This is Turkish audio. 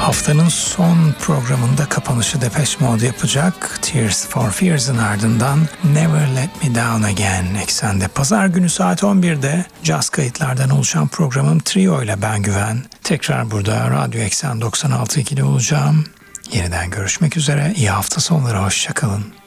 Haftanın son programında kapanışı Depeche Mode yapacak. Tears for Fears'ın ardından Never Let Me Down Again eksende. Pazar günü saat 11'de caz kayıtlardan oluşan programım Trio ile ben Güven. Tekrar burada Radyo Eksen 96.2'de olacağım. Yeniden görüşmek üzere. İyi hafta sonları. Hoşça kalın.